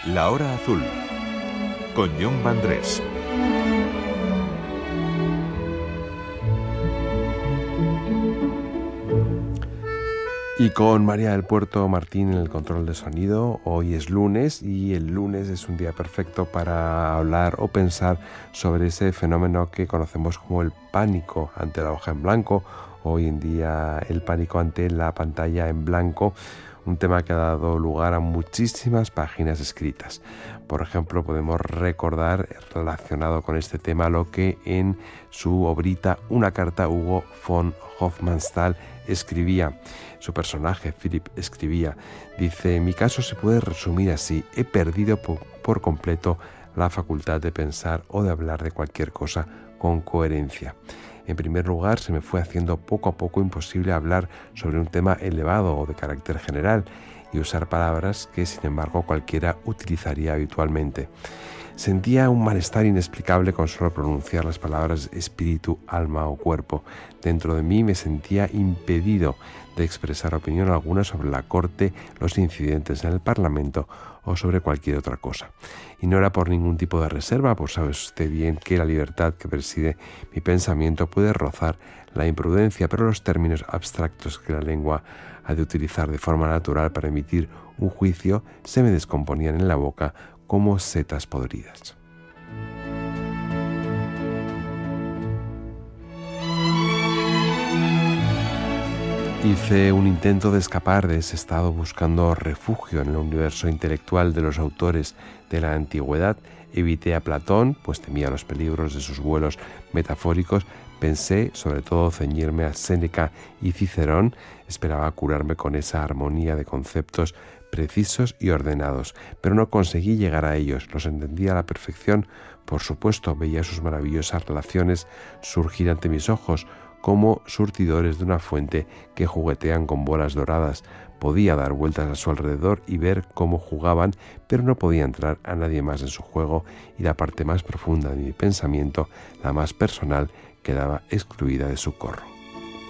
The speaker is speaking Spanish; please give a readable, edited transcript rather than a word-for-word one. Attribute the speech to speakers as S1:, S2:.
S1: La Hora Azul, con Jon Vandrés.
S2: Y con María del Puerto Martín en el control de sonido. Hoy es lunes y el lunes es un día perfecto para hablar o pensar sobre ese fenómeno que conocemos como el pánico ante la hoja en blanco. Hoy en día el pánico ante la pantalla en blanco, un tema que ha dado lugar a muchísimas páginas escritas. Por ejemplo, podemos recordar relacionado con este tema lo que en su obrita Una carta Hugo von Hofmannsthal escribía. Su personaje, Philip, escribía, dice: mi caso se puede resumir así: he perdido por completo la facultad de pensar o de hablar de cualquier cosa con coherencia. En primer lugar, se me fue haciendo poco a poco imposible hablar sobre un tema elevado o de carácter general y usar palabras que, sin embargo, cualquiera utilizaría habitualmente. Sentía un malestar inexplicable con solo pronunciar las palabras espíritu, alma o cuerpo. Dentro de mí me sentía impedido de expresar opinión alguna sobre la corte, los incidentes en el Parlamento o sobre cualquier otra cosa. Y no era por ningún tipo de reserva, pues sabe usted bien que la libertad que preside mi pensamiento puede rozar la imprudencia, pero los términos abstractos que la lengua ha de utilizar de forma natural para emitir un juicio se me descomponían en la boca como setas podridas. Hice un intento de escapar de ese estado buscando refugio en el universo intelectual de los autores de la antigüedad. Evité a Platón, pues temía los peligros de sus vuelos metafóricos. Pensé, sobre todo, ceñirme a Séneca y Cicerón. Esperaba curarme con esa armonía de conceptos precisos y ordenados, pero no conseguí llegar a ellos. Los entendía a la perfección. Por supuesto, veía sus maravillosas relaciones surgir ante mis ojos como surtidores de una fuente que juguetean con bolas doradas. Podía dar vueltas a su alrededor y ver cómo jugaban, pero no podía entrar a nadie más en su juego, y la parte más profunda de mi pensamiento, la más personal, quedaba excluida de su corro.